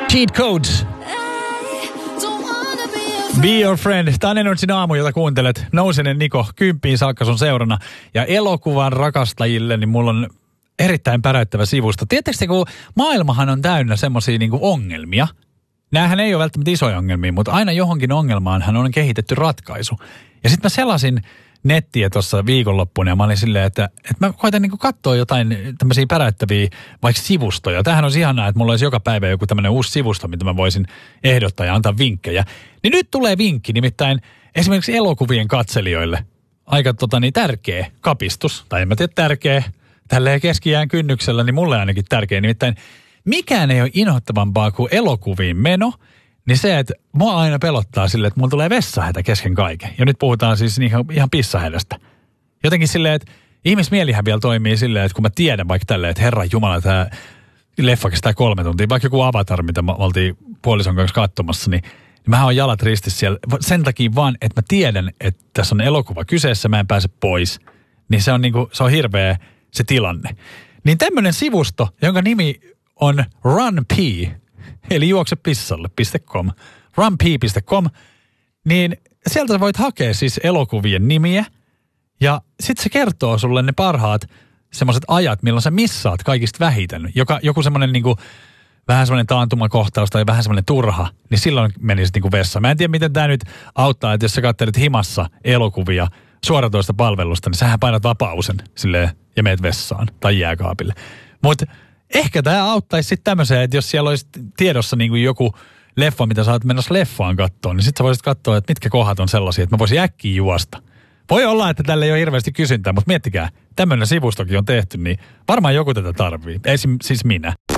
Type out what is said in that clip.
Cheat Codes. Be Your Friend. Tämä on Energin aamu, jota kuuntelet. Nousinen Niko, 10 saakka sun seurana. Ja elokuvan rakastajille, niin mulla on erittäin päräyttävä sivusto. Tiedättekö, kun maailmahan on täynnä semmosia niinku ongelmia. Nämähän ei ole välttämättä isoja ongelmia, mutta aina johonkin ongelmaanhan on kehitetty ratkaisu. Ja sitten mä selasin nettiä tuossa viikonloppuun ja mä olin silleen, että mä koitan niinku katsoa jotain tämmöisiä päräyttäviä vaikka sivustoja. Tämähän on ihanaa, että mulla olisi joka päivä joku tämmöinen uusi sivusto, mitä mä voisin ehdottaa ja antaa vinkkejä. Niin nyt tulee vinkki, nimittäin esimerkiksi elokuvien katselijoille. Aika tärkeä kapistus, tai en mä tiedä tärkeä, tälleen keskiään kynnyksellä, niin mulle ainakin tärkeä. Nimittäin mikään ei ole inhottavampaa kuin elokuviin meno, niin se, että mua aina pelottaa silleen, että mulla tulee vessahätä kesken kaiken. Ja nyt puhutaan siis ihan pissahädästä. Jotenkin silleen, että ihmismielihän vielä toimii silleen, että kun mä tiedän vaikka tälleen, että Herran Jumala, tämä leffa kestää 3 tuntia, vaikka joku Avatar, mitä me oltiin puolison kanssa katsomassa, niin mähän on jalat ristissä siellä. Sen takia vaan, että mä tiedän, että tässä on elokuva kyseessä, mä en pääse pois. Niin se on se on hirveä se tilanne. Niin tämmönen sivusto, jonka nimi on RunP, eli juoksepissalle.com, runp.com, niin sieltä sä voit hakea siis elokuvien nimiä, ja sitten se kertoo sulle ne parhaat semmoiset ajat, milloin sä missaat kaikista vähiten. Joku semmoinen vähän semmoinen taantumakohtaus tai vähän semmoinen turha, niin silloin menisit vessaan. Mä en tiedä, miten tää nyt auttaa, että jos sä katselet himassa elokuvia suoratoista palvelusta, niin sähän painat vapausen silleen ja meet vessaan tai jääkaapille. Mutta ehkä tämä auttaisi sitten tämmöiseen, että jos siellä olisi tiedossa joku leffa, mitä sä oot menossa leffaan katsoa, niin sitten sä voisit katsoa, että mitkä kohdat on sellaisia, että mä voisin äkkiä juosta. Voi olla, että tälle ei ole hirveästi kysyntää, mutta miettikää, tämmöinen sivustokin on tehty, niin varmaan joku tätä tarvii. Siis minä.